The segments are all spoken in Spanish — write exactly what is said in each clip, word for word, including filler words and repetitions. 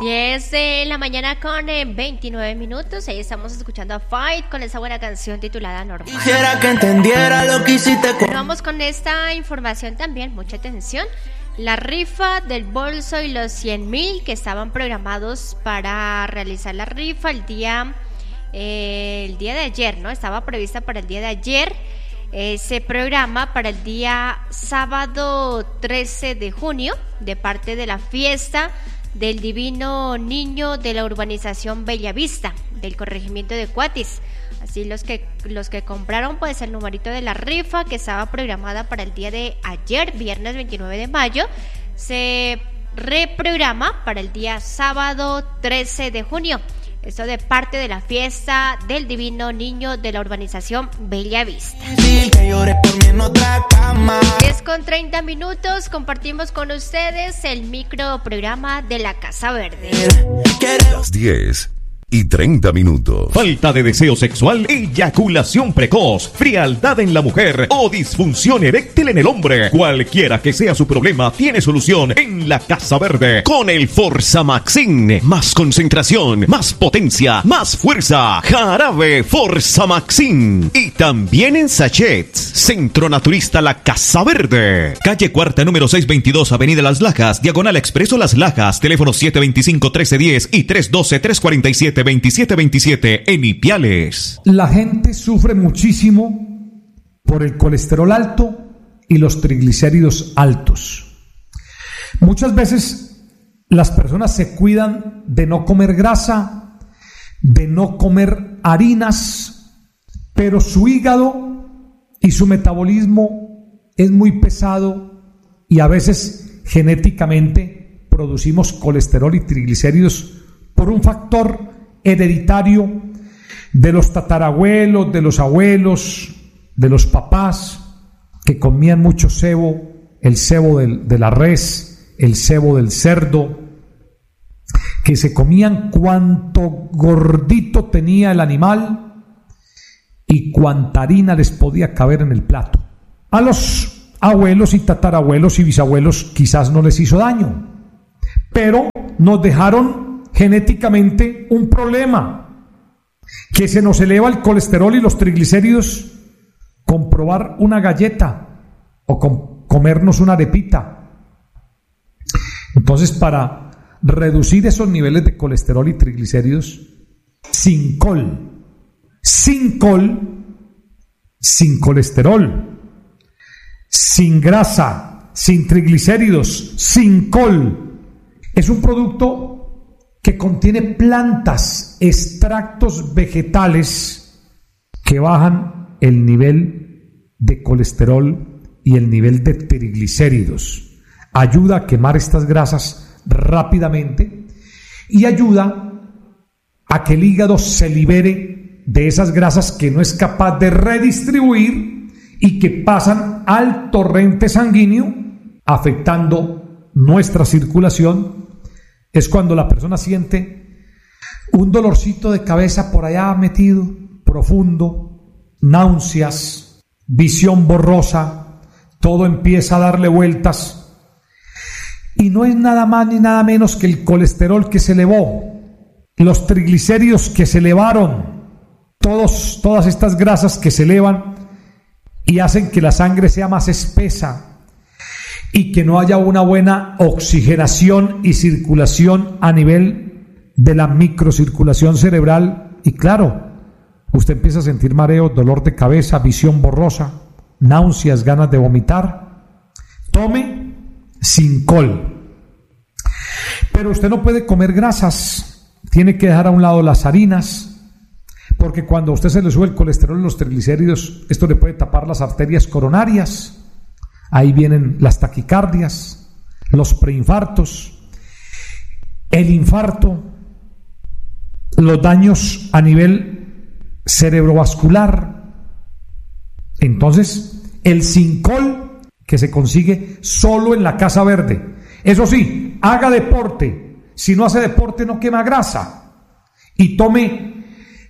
diez de la mañana con eh, veintinueve minutos. Ahí estamos escuchando a Fight con esa buena canción titulada Normal. Quisiera que entendiera lo que hiciste con... Bueno, vamos con esta información también, mucha atención. La rifa del bolso y los cien mil que estaban programados para realizar la rifa el día, eh, el día de ayer, ¿no? Estaba prevista para el día de ayer. Eh, se programa para el día sábado trece de junio de parte de la fiesta del Divino Niño de la urbanización Bellavista del corregimiento de Cuatis. Así los que los que compraron pues el numerito de la rifa que estaba programada para el día de ayer, viernes veintinueve de mayo, se reprograma para el día sábado trece de junio. Esto de parte de la fiesta del Divino Niño de la urbanización Bellavista. diez con treinta minutos, compartimos con ustedes el microprograma de la Casa Verde. Las diez y treinta minutos. Falta de deseo sexual, eyaculación precoz, frialdad en la mujer o disfunción eréctil en el hombre. Cualquiera que sea su problema, tiene solución en la Casa Verde con el Forsamaxin. Más concentración, más potencia, más fuerza. Jarabe Forsamaxin. Y también en sachets. Centro Naturista La Casa Verde. Calle Cuarta, número seiscientos veintidós, Avenida Las Lajas, Diagonal Expreso Las Lajas. Teléfono siete veinticinco, trece diez y tres doce, tres cuarenta y siete, veintisiete veintisiete en Ipiales. La gente sufre muchísimo por el colesterol alto y los triglicéridos altos. Muchas veces las personas se cuidan de no comer grasa, de no comer harinas, pero su hígado y su metabolismo es muy pesado y a veces genéticamente producimos colesterol y triglicéridos por un factor hereditario de los tatarabuelos, de los abuelos, de los papás que comían mucho cebo, el cebo del, de la res, el cebo del cerdo, que se comían cuanto gordito tenía el animal y cuanta harina les podía caber en el plato. A los abuelos y tatarabuelos y bisabuelos quizás no les hizo daño, pero nos dejaron genéticamente un problema, que se nos eleva el colesterol y los triglicéridos con probar una galleta o con comernos una arepita. Entonces, para reducir esos niveles de colesterol y triglicéridos, sin col, sin col, sin colesterol, sin grasa, sin triglicéridos, sin col, es un producto que contiene plantas, extractos vegetales que bajan el nivel de colesterol y el nivel de triglicéridos. Ayuda a quemar estas grasas rápidamente y ayuda a que el hígado se libere de esas grasas que no es capaz de redistribuir y que pasan al torrente sanguíneo afectando nuestra circulación. Es cuando la persona siente un dolorcito de cabeza por allá metido, profundo, náuseas, visión borrosa, todo empieza a darle vueltas. Y no es nada más ni nada menos que el colesterol que se elevó, los triglicéridos que se elevaron, todos, todas estas grasas que se elevan y hacen que la sangre sea más espesa y que no haya una buena oxigenación y circulación a nivel de la microcirculación cerebral. Y claro, usted empieza a sentir mareos, dolor de cabeza, visión borrosa, náuseas, ganas de vomitar. Tome sin col. Pero usted no puede comer grasas, tiene que dejar a un lado las harinas, porque cuando a usted se le sube el colesterol y los triglicéridos, esto le puede tapar las arterias coronarias. Ahí vienen las taquicardias, los preinfartos, el infarto, los daños a nivel cerebrovascular. Entonces, el Sincol que se consigue solo en la Casa Verde. Eso sí, haga deporte. Si no hace deporte, no quema grasa. Y tome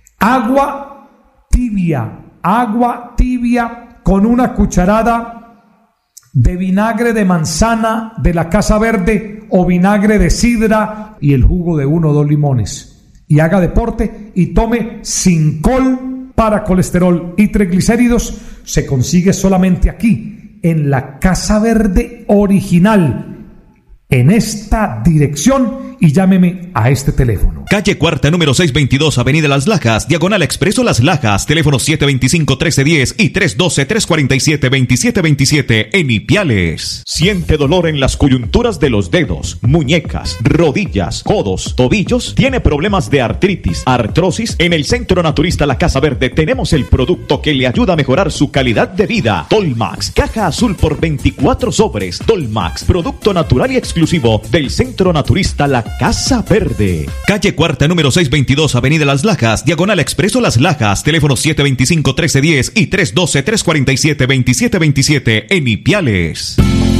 agua tibia, agua tibia con una cucharada de vinagre de manzana de la Casa Verde o vinagre de sidra y el jugo de uno o dos limones. Y haga deporte y tome Sincol para colesterol y triglicéridos. Se consigue solamente aquí, en la Casa Verde original, en esta dirección, y llámeme a este teléfono. Calle Cuarta, número seiscientos veintidós, Avenida Las Lajas, Diagonal Expreso Las Lajas, teléfono siete dos cinco, uno tres uno cero y tres uno dos, tres cuatro siete, dos siete dos siete en Ipiales. Siente dolor en las coyunturas de los dedos, muñecas, rodillas, codos, tobillos. Tiene problemas de artritis, artrosis. En el Centro Naturista La Casa Verde tenemos el producto que le ayuda a mejorar su calidad de vida. Tolmax, caja azul por veinticuatro sobres. Tolmax, producto natural y exclusivo del Centro Naturista La Casa Verde. Calle Cuarta, número seiscientos veintidós, Avenida Las Lajas, Diagonal Expreso Las Lajas, teléfono siete dos cinco, uno tres uno cero y tres uno dos, tres cuatro siete, dos siete dos siete en Ipiales.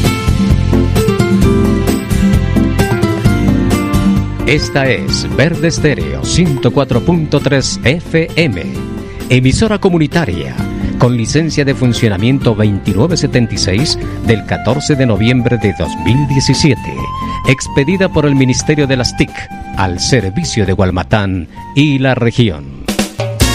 Esta es Verde Estéreo ciento cuatro punto tres F M, emisora comunitaria con licencia de funcionamiento veintinueve setenta y seis del catorce de noviembre de dos mil diecisiete, expedida por el Ministerio de las T I C al servicio de Gualmatán y la región.